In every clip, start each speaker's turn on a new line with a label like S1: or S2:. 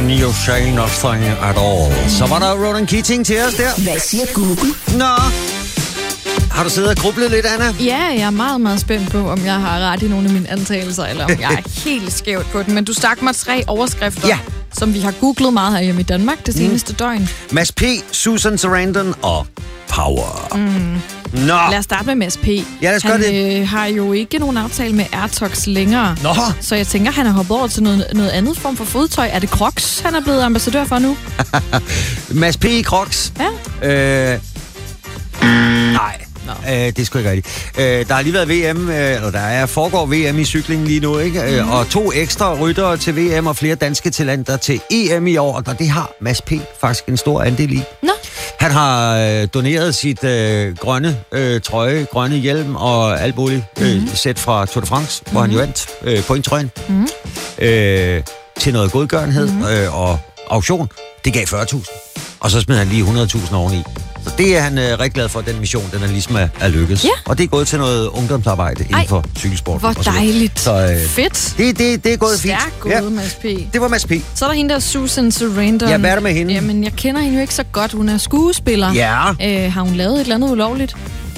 S1: Can you say nothing at all? Så var der Ronan Keating til os der.
S2: Hvad siger Google?
S1: Nå. Har du siddet og grublet lidt, Anna?
S3: Ja, jeg er meget, meget spændt på, om jeg har ret i nogle af mine antagelser, eller om jeg er helt skævt på den. Men du stak mig 3 overskrifter, som vi har googlet meget herhjemme i Danmark det seneste døgn.
S1: Mads P., Susan Sarandon og Power. Nå.
S3: Lad os starte med Mads P.
S1: Ja, lad os gøre det.
S3: Han har jo ikke nogen aftale med Airtox længere.
S1: Nå.
S3: Så jeg tænker, han har hoppet over til noget andet form for fodtøj. Er det Crocs, han er blevet ambassadør for nu?
S1: Mads P. i Crocs?
S3: Ja.
S1: Nej. Det er sgu ikke rigtigt. Der har lige været VM, eller der foregår VM i cykling lige nu, ikke? Og 2 ekstra ryttere til VM og flere danske talenter til EM i år, og det har Mads P. faktisk en stor andel i.
S3: Nå.
S1: Han har doneret sit grønne trøje, grønne hjelm og alt muligt sæt fra Tour de France, hvor han jo vandt pointtrøjen, til noget godgørenhed og auktion. Det gav 40.000, og så smed han lige 100.000 oveni. Så det er han rigtig glad for, den mission, den er ligesom er lykkedes.
S3: Ja.
S1: Og det er gået til noget ungdomsarbejde inden for cykelsport.
S3: Hvor dejligt.
S1: Så,
S3: fedt.
S1: Det er gået fint.
S3: Stærkt gået, Mads P.
S1: Det var Mads P.
S3: Så er der hende der, Susan Sarandon.
S1: Ja, hvad er der med hende?
S3: Jamen, jeg kender hende jo ikke så godt. Hun er skuespiller.
S1: Ja.
S3: Har hun lavet et eller andet ulovligt?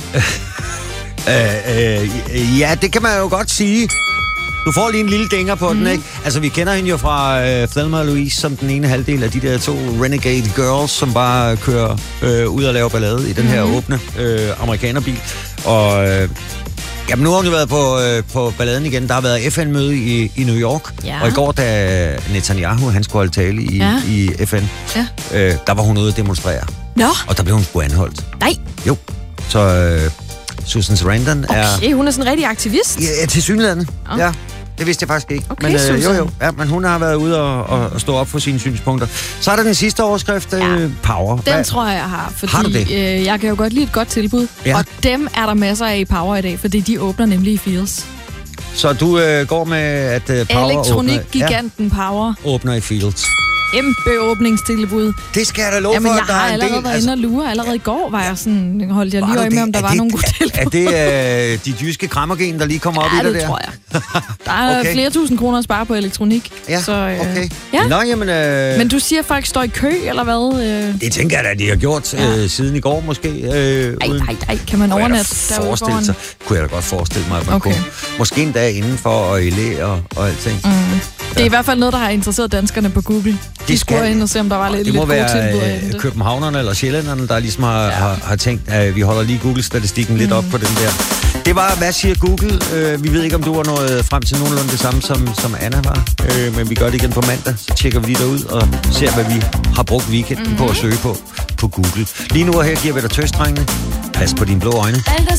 S1: Ja, det kan man jo godt sige. Du får lige en lille dænger på den, ikke? Altså, vi kender hende jo fra Thelma og Louise som den ene halvdel af de der 2 renegade girls, som bare kører ud og laver ballade i den her åbne amerikanerbil. Og jamen, nu har hun jo været på balladen igen. Der har været FN-møde i New York. Ja. Og i går, da Netanyahu, han skulle holde tale i FN, der var hun ude at demonstrere.
S3: Nå.
S1: Og der blev hun sgu anholdt.
S3: Nej.
S1: Jo. Så Susan Sarandon er...
S3: Okay, hun er sådan en rigtig aktivist.
S1: Ja, tilsyneladende. Ja. Det vidste jeg faktisk ikke.
S3: Okay,
S1: men jo. Ja, men hun har været ude og stå op for sine synspunkter. Så er der den sidste overskrift, Power.
S3: Den tror jeg har, fordi
S1: har du det?
S3: Jeg kan jo godt lide et godt tilbud.
S1: Ja.
S3: Og dem er der masser af i Power i dag, fordi de åbner nemlig i Fields.
S1: Så du går med, at Power
S3: Elektronikgiganten Power
S1: åbner i Fields.
S3: Kæmpe åbningstilbud.
S1: Det skal jeg da love for,
S3: jeg
S1: at der
S3: har
S1: er en del.
S3: allerede været inde og lure. Allerede i går var jeg sådan, holdt jeg lige øje med, om der var nogle gode tilbud.
S1: Er det de jyske krammergen, der lige kommer op i det der?
S3: Ja, det tror jeg. Der er flere tusind kroner at spare på elektronik.
S1: Ja,
S3: så,
S1: okay.
S3: Ja.
S1: Nå, jamen...
S3: Men du siger, at folk står i kø, eller hvad?
S1: Det tænker jeg da, de har gjort siden i går, måske.
S3: Ej, kan man overnatte derude foran?
S1: Kunne jeg da godt forestille mig, at man kunne. Måske en dag indenfor og i læ og alting.
S3: Det er i hvert fald noget, der har interesseret danskerne på Google. De skulle ind og se, om der var lidt gode tilbud.
S1: Det må være københavnerne eller sjællænderne, der ligesom har tænkt, at vi holder lige Google-statistikken lidt op på den der. Det var, hvad siger Google? Vi ved ikke, om du var nået frem til nogenlunde det samme, som Anna var. Men vi gør det igen på mandag. Så tjekker vi lige derud og ser, hvad vi har brugt weekenden på at søge på Google. Lige nu og her giver vi dig tøstrengene. Pas på dine blå øjne.